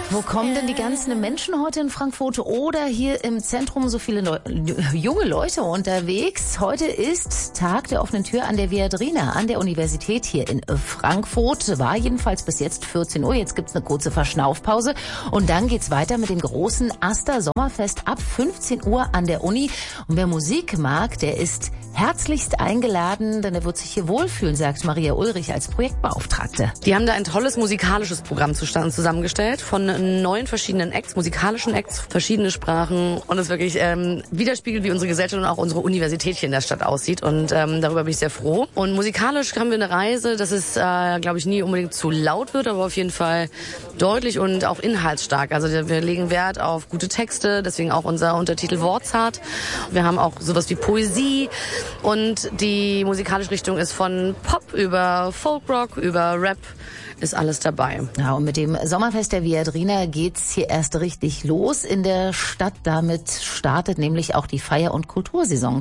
Wo kommen denn die ganzen Menschen heute in Frankfurt oder hier im Zentrum so viele junge Leute unterwegs? Heute ist Tag der offenen Tür an der Viadrina, an der Universität hier in Frankfurt. War jedenfalls bis jetzt 14 Uhr. Jetzt gibt's eine kurze Verschnaufpause. Und dann geht's weiter mit dem großen Aster Sommerfest ab 15 Uhr an der Uni. Und wer Musik mag, der ist herzlichst eingeladen, denn er wird sich hier wohlfühlen, sagt Maria Ulrich als Projektbeauftragte. Die haben da ein tolles musikalisches Programm zusammengestellt von 9 verschiedenen Acts, musikalischen Acts, verschiedene Sprachen und es wirklich widerspiegelt, wie unsere Gesellschaft und auch unsere Universität hier in der Stadt aussieht und darüber bin ich sehr froh. Und musikalisch haben wir eine Reise, dass es, glaube ich, nie unbedingt zu laut wird, aber auf jeden Fall deutlich und auch inhaltsstark. Also wir legen Wert auf gute Texte, deswegen auch unser Untertitel Wortzart. Wir haben auch sowas wie Poesie und die musikalische Richtung ist von Pop über Folkrock, über Rap, ist alles dabei. Ja, und mit dem Sommerfest der Viadrina geht's hier erst richtig los in der Stadt. Damit startet nämlich auch die Feier- und Kultursaison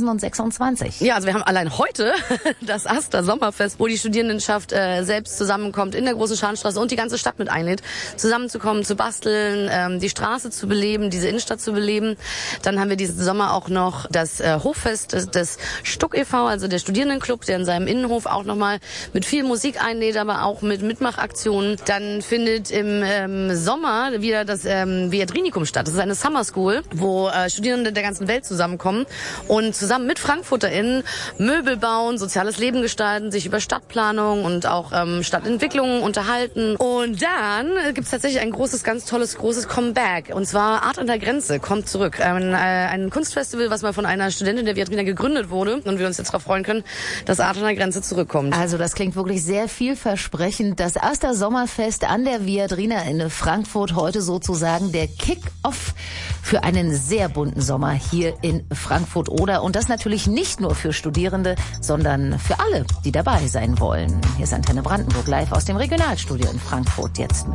2026. Ja, also wir haben allein heute das Aster Sommerfest, wo die Studierendenschaft selbst zusammenkommt in der Großen Scharnstraße und die ganze Stadt mit einlädt, zusammenzukommen, zu basteln, die Straße zu beleben, diese Innenstadt zu beleben. Dann haben wir diesen Sommer auch noch das Hoffest des Stuck e.V., also der Studierendenclub, der in seinem Innenhof auch nochmal mit viel Musik einlädt, aber auch mit Mitmachaktionen. Dann findet im Sommer wieder das Viadrinikum statt. Das ist eine Summer School, wo Studierende der ganzen Welt zusammenkommen und zusammen mit FrankfurterInnen Möbel bauen, soziales Leben gestalten, sich über Stadtplanung und auch Stadtentwicklung unterhalten. Und dann gibt's tatsächlich ein ganz tolles Comeback. Und zwar Art an der Grenze kommt zurück. Ein Kunstfestival, was mal von einer Studentin der Viadrina gegründet wurde und wir uns jetzt darauf freuen können, dass Art an der Grenze zurückkommt. Also das klingt wirklich sehr vielversprechend. Das Aster Sommerfest an der Viadrina in Frankfurt, heute sozusagen der Kick-Off für einen sehr bunten Sommer hier in Frankfurt-Oder. Und das natürlich nicht nur für Studierende, sondern für alle, die dabei sein wollen. Hier ist Antenne Brandenburg live aus dem Regionalstudio in Frankfurt jetzt mit